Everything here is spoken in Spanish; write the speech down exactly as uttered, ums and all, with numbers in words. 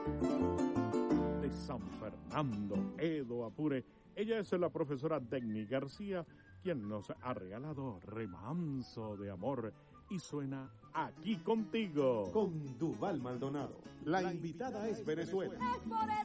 De San Fernando, Edo Apure. Ella es la profesora Denny García, quien nos ha regalado Remanso de Amor, y suena Aquí Contigo con Duval Maldonado. La invitada es Venezuela.